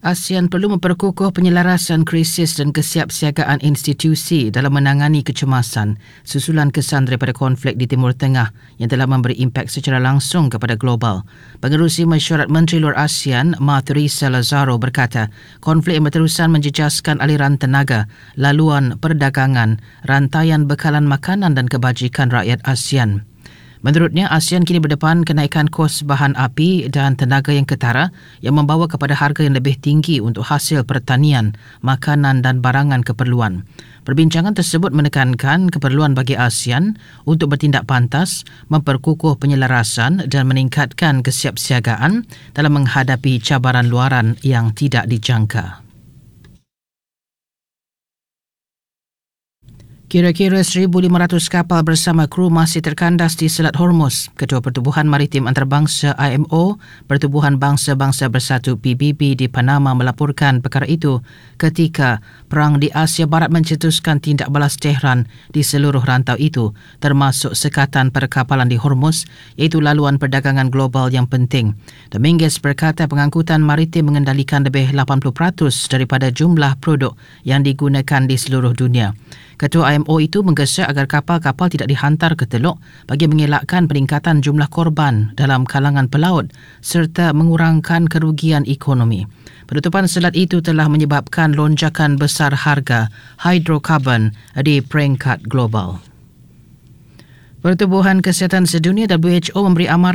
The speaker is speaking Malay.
ASEAN perlu memperkukuh penyelarasan krisis dan kesiapsiagaan institusi dalam menangani kecemasan susulan kesan daripada konflik di Timur Tengah yang telah memberi impak secara langsung kepada global. Pengerusi Mesyuarat Menteri Luar ASEAN, Theresa Lazaro berkata, konflik yang berterusan menjejaskan aliran tenaga, laluan perdagangan, rantaian bekalan makanan dan kebajikan rakyat ASEAN. Menurutnya, ASEAN kini berdepan kenaikan kos bahan api dan tenaga yang ketara yang membawa kepada harga yang lebih tinggi untuk hasil pertanian, makanan dan barangan keperluan. Perbincangan tersebut menekankan keperluan bagi ASEAN untuk bertindak pantas, memperkukuh penyelarasan dan meningkatkan kesiapsiagaan dalam menghadapi cabaran luaran yang tidak dijangka. Kira-kira 1,500 kapal bersama kru masih terkandas di Selat Hormuz. Ketua Pertubuhan Maritim Antarabangsa IMO, Pertubuhan Bangsa-Bangsa Bersatu PBB di Panama melaporkan perkara itu ketika perang di Asia Barat mencetuskan tindak balas Tehran di seluruh rantau itu, termasuk sekatan perkapalan di Hormuz, iaitu laluan perdagangan global yang penting. Dominguez berkata pengangkutan maritim mengendalikan lebih 80% daripada jumlah produk yang digunakan di seluruh dunia. Ketua IMO itu menggesa agar kapal-kapal tidak dihantar ke Teluk bagi mengelakkan peningkatan jumlah korban dalam kalangan pelaut serta mengurangkan kerugian ekonomi. Penutupan selat itu telah menyebabkan lonjakan besar harga hidrokarbon di peringkat global. Pertubuhan Kesihatan Sedunia WHO memberi amaran